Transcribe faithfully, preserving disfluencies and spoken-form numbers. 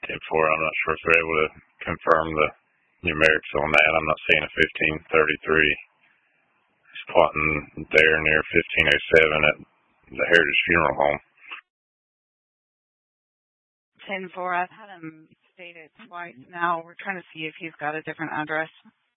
ten four. I'm not sure if they're able to confirm the numerics on that. I'm not seeing a fifteen thirty-three. He's plotting there near fifteen oh seven at the Heritage Funeral Home. ten four, I've had him state it twice now. We're trying to see if he's got a different address.